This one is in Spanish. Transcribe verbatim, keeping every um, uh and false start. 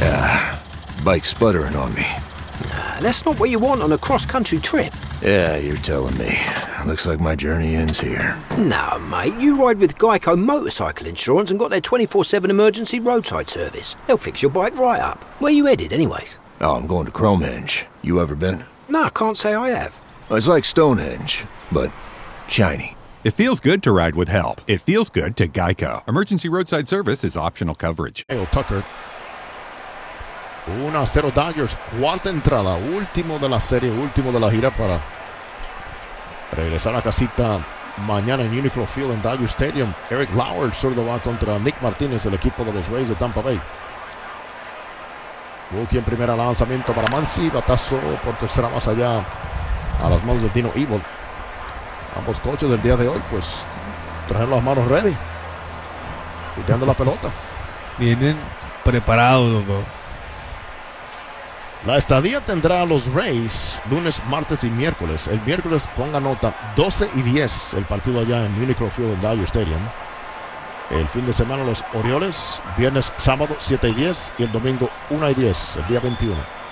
Ah, bike's sputtering on me. Nah, that's not what you want on a cross-country trip. Yeah, you're telling me. Looks like my journey ends here. No, mate, you ride with Geico Motorcycle Insurance and got their twenty-four seven emergency roadside service. They'll fix your bike right up. Where you headed, anyways? Oh, I'm going to Cromehenge. You ever been? No, I can't say I have. It's like Stonehenge, but shiny. It feels good to ride with help. It feels good to Geico. Emergency roadside service is optional coverage. Tucker. uno a cero Dodgers. Cuarta entrada. Último de la serie. Último de la gira para regresar a casita mañana en Unicro Field en Dodger Stadium. Eric Lauer zurdo va contra Nick Martínez, el equipo de los Rays de Tampa Bay. Wookie en primera, lanzamiento para Muncy. Batazo por tercera más allá a las manos de Dino Evil. Ambos coaches del día de hoy pues trajeron las manos ready, piteando la pelota. Vienen preparados los dos. La estadía tendrá a los Rays lunes, martes y miércoles. El miércoles, ponga nota, doce y diez el partido allá en Unicro Field en Dodger Stadium. El fin de semana los Orioles, viernes, sábado siete y diez y el domingo una y diez, el día veintiuno.